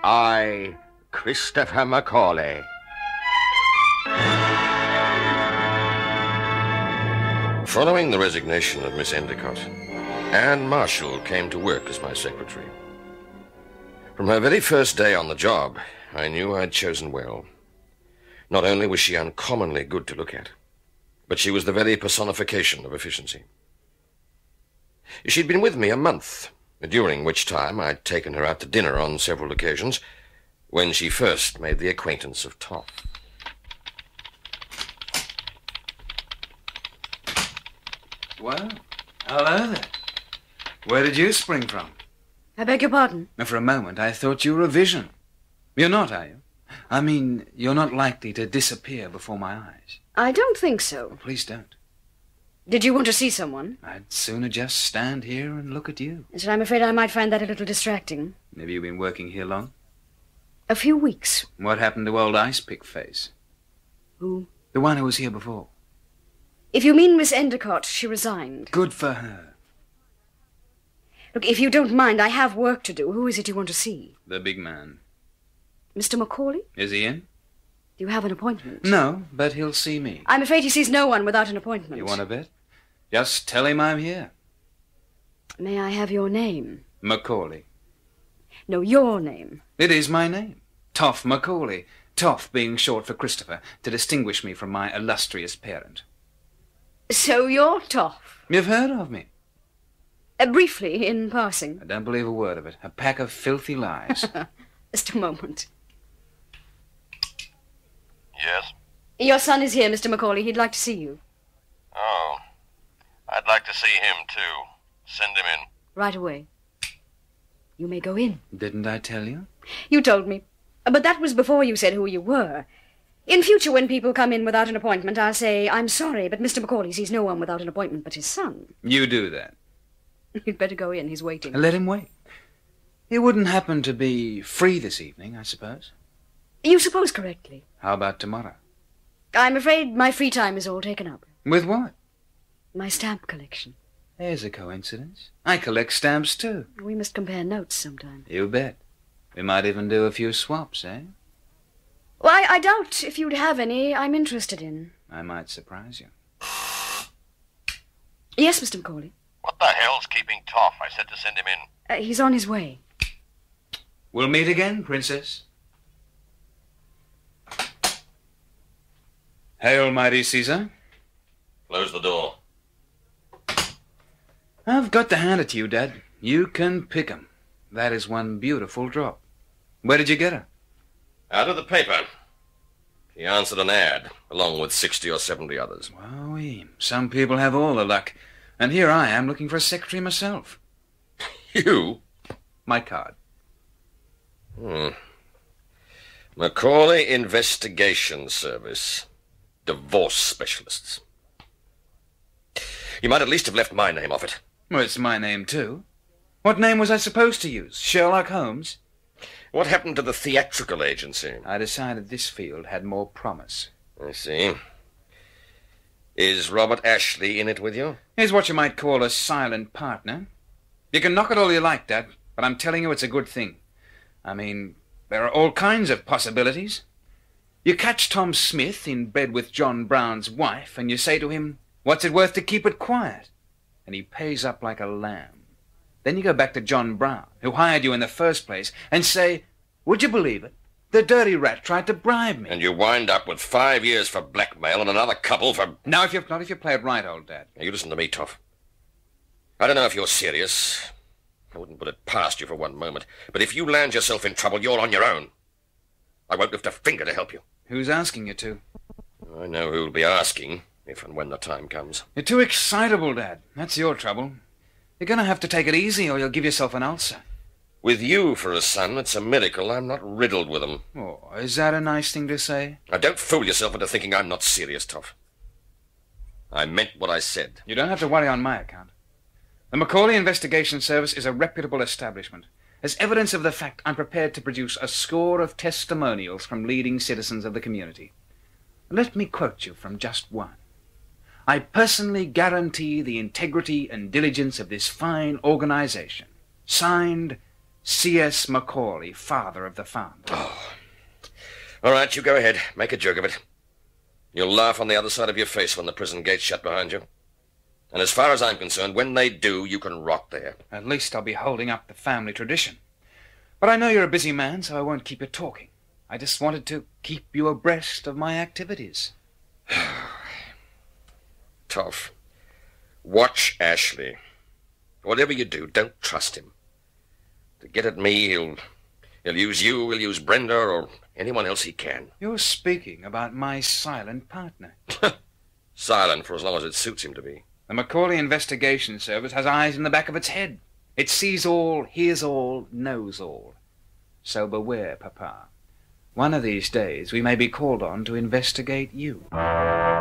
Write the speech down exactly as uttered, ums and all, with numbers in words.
I, Christopher Macaulay. Following the resignation of Miss Endicott, Anne Marshall came to work as my secretary. From her very first day on the job, I knew I'd chosen well. Not only was she uncommonly good to look at, but she was the very personification of efficiency. She'd been with me a month, during which time I'd taken her out to dinner on several occasions, when she first made the acquaintance of Toff. Well, hello there. Where did you spring from? I beg your pardon? For a moment, I thought you were a vision. You're not, are you? I mean, you're not likely to disappear before my eyes. I don't think so. Well, please don't. Did you want to see someone? I'd sooner just stand here and look at you. Yes, I'm afraid I might find that a little distracting. Have you been working here long? A few weeks. What happened to old Ice Pick Face? Who? The one who was here before. If you mean Miss Endicott, she resigned. Good for her. Look, if you don't mind, I have work to do. Who is it you want to see? The big man. Mister Macaulay? Is he in? Do you have an appointment? No, but he'll see me. I'm afraid he sees no one without an appointment. You want a bet? Just tell him I'm here. May I have your name? Macaulay. No, your name. It is my name. Toff Macaulay. Toff being short for Christopher, to distinguish me from my illustrious parent. So you're Toff? You've heard of me? Uh, briefly, in passing. I don't believe a word of it. A pack of filthy lies. Just a moment. Yes? Your son is here, Mister Macaulay. He'd like to see you. Oh. I'd like to see him, too. Send him in. Right away. You may go in. Didn't I tell you? You told me. But that was before you said who you were. In future, when people come in without an appointment, I'll say, I'm sorry, but Mister Macaulay sees no one without an appointment but his son. You do that. You'd better go in. He's waiting. Let him wait. He wouldn't happen to be free this evening, I suppose? You suppose correctly. How about tomorrow? I'm afraid my free time is all taken up. With what? My stamp collection. There's a coincidence. I collect stamps, too. We must compare notes sometime. You bet. We might even do a few swaps, eh? Well, I, I doubt if you'd have any I'm interested in. I might surprise you. Yes, Mister Macaulay. What the hell's keeping Toff? I said to send him in. Uh, he's on his way. We'll meet again, Princess. Hail, mighty Caesar. Close the door. I've got to hand it to you, Dad. You can pick 'em. That is one beautiful drop. Where did you get her? Out of the paper. He answered an ad, along with sixty or seventy others. Wowee. Some people have all the luck. And here I am looking for a secretary myself. You? My card. Hmm. Macaulay Investigation Service. Divorce specialists. You might at least have left my name off it. Well, it's my name, too. What name was I supposed to use? Sherlock Holmes? What happened to the theatrical agency? I decided this field had more promise. I see. Is Robert Ashley in it with you? He's what you might call a silent partner. You can knock it all you like, Dad, but I'm telling you it's a good thing. I mean, there are all kinds of possibilities. You catch Tom Smith in bed with John Brown's wife, and you say to him, what's it worth to keep it quiet? And he pays up like a lamb. Then you go back to John Brown, who hired you in the first place, and say, would you believe it? The dirty rat tried to bribe me. And you wind up with five years for blackmail and another couple for... Now, if you not if you play it right, old Dad. Now, you listen to me, Toff. I don't know if you're serious. I wouldn't put it past you for one moment. But if you land yourself in trouble, you're on your own. I won't lift a finger to help you. Who's asking you to? I know who'll be asking, if and when the time comes. You're too excitable, Dad. That's your trouble. You're going to have to take it easy or you'll give yourself an ulcer. With you for a son, it's a miracle I'm not riddled with them. Oh, is that a nice thing to say? Now, don't fool yourself into thinking I'm not serious, Toff. I meant what I said. You don't have to worry on my account. The Macaulay Investigation Service is a reputable establishment. As evidence of the fact, I'm prepared to produce a score of testimonials from leading citizens of the community. Let me quote you from just one. I personally guarantee the integrity and diligence of this fine organization. Signed, C S Macaulay, father of the founder. Oh. All right, you go ahead. Make a joke of it. You'll laugh on the other side of your face when the prison gates shut behind you. And as far as I'm concerned, when they do, you can rot there. At least I'll be holding up the family tradition. But I know you're a busy man, so I won't keep you talking. I just wanted to keep you abreast of my activities. Tough. Watch Ashley. Whatever you do, don't trust him. To get at me, he'll, he'll use you, he'll use Brenda, or anyone else he can. You're speaking about my silent partner. Silent for as long as it suits him to be. The Macaulay Investigation Service has eyes in the back of its head. It sees all, hears all, knows all. So beware, Papa. One of these days we may be called on to investigate you.